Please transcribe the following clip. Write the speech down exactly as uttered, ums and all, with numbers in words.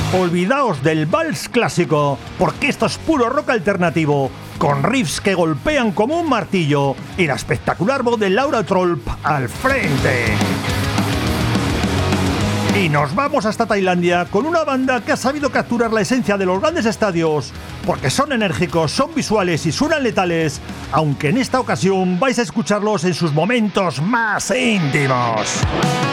Olvidaos del vals clásico, porque esto es puro rock alternativo, con riffs que golpean como un martillo y la espectacular voz de Laura Trolp al frente. Y nos vamos hasta Tailandia con una banda que ha sabido capturar la esencia de los grandes estadios, porque son enérgicos, son visuales y suenan letales, aunque en esta ocasión vais a escucharlos en sus momentos más íntimos.